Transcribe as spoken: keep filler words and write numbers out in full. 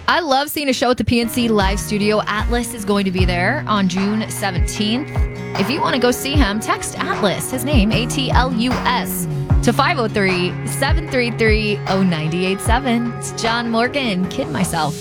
I love seeing a show at the P N C Live Studio. Atlas is going to be there on June seventeenth. If you want to go see him, text Atlas, his name, A T L U S, to five oh three, seven three three, oh nine eight seven. It's John Morgan, Kid Myself.